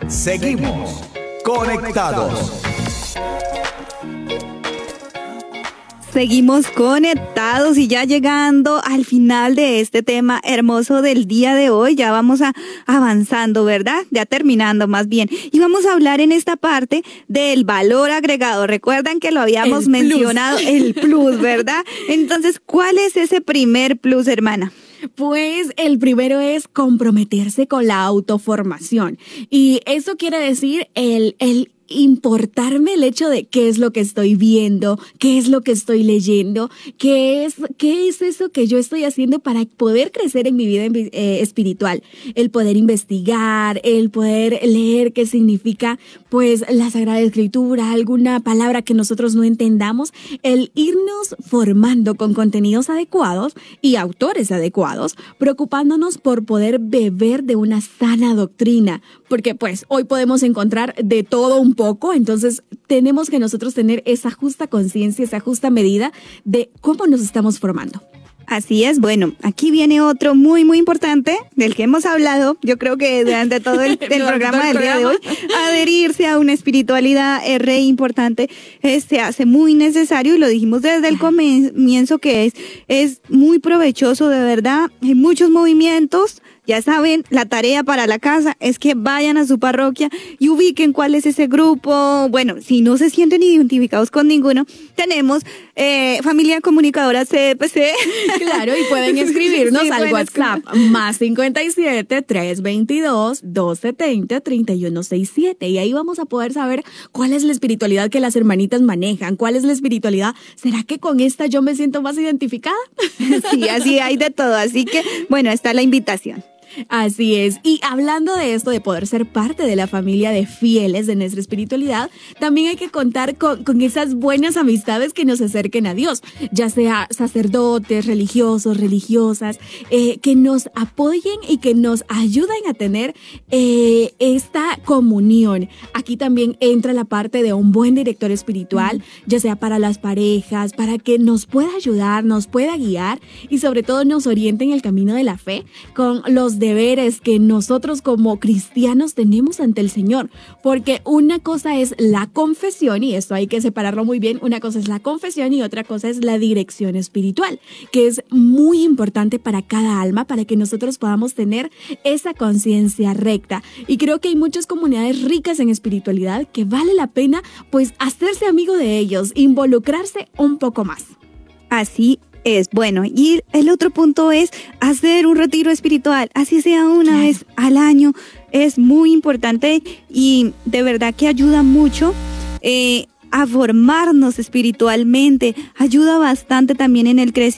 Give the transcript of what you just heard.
Seguimos conectados. Seguimos conectados y ya llegando al final de este tema hermoso del día de hoy. Ya vamos avanzando, ¿verdad? Ya terminando más bien. Y vamos a hablar en esta parte del valor agregado. Recuerdan que lo habíamos mencionado, el plus, ¿verdad? Entonces, ¿cuál es ese primer plus, hermana? Pues el primero es comprometerse con la autoformación. Y eso quiere decir el importarme el hecho de qué es lo que estoy viendo, qué es lo que estoy leyendo, qué es eso que yo estoy haciendo para poder crecer en mi vida espiritual. El poder investigar, el poder leer qué significa pues la Sagrada Escritura, alguna palabra que nosotros no entendamos, el irnos formando con contenidos adecuados y autores adecuados, preocupándonos por poder beber de una sana doctrina, porque pues hoy podemos encontrar de todo un poco, entonces tenemos que nosotros tener esa justa conciencia, esa justa medida de cómo nos estamos formando. Así es, bueno, aquí viene otro muy, muy importante del que hemos hablado, yo creo que durante todo el programa del día de hoy, adherirse a una espiritualidad es re importante, se hace muy necesario y lo dijimos desde el comienzo que es muy provechoso, de verdad, hay muchos movimientos. Ya saben, la tarea para la casa es que vayan a su parroquia y ubiquen cuál es ese grupo. Bueno, si no se sienten identificados con ninguno, tenemos Familia Comunicadora CDPC. Claro, y pueden escribirnos al WhatsApp más 57 322 270 3167. Y ahí vamos a poder saber cuál es la espiritualidad que las hermanitas manejan, cuál es la espiritualidad. ¿Será que con esta yo me siento más identificada? Sí, así hay de todo. Así que, bueno, está la invitación. Así es. Y hablando de esto, de poder ser parte de la familia de fieles de nuestra espiritualidad, también hay que contar con esas buenas amistades que nos acerquen a Dios, ya sea sacerdotes, religiosos, religiosas, que nos apoyen y que nos ayuden a tener esta comunión. Aquí también entra la parte de un buen director espiritual, ya sea para las parejas, para que nos pueda ayudar, nos pueda guiar y sobre todo nos oriente en el camino de la fe con los deberes que nosotros como cristianos tenemos ante el Señor, porque una cosa es la confesión, y esto hay que separarlo muy bien, una cosa es la confesión y otra cosa es la dirección espiritual, que es muy importante para cada alma, para que nosotros podamos tener esa conciencia recta. Y creo que hay muchas comunidades ricas en espiritualidad que vale la pena pues hacerse amigo de ellos, involucrarse un poco más. Así es. Bueno, y el otro punto es hacer un retiro espiritual, así sea una vez al año, es muy importante y de verdad que ayuda mucho a formarnos espiritualmente, ayuda bastante también en el crecimiento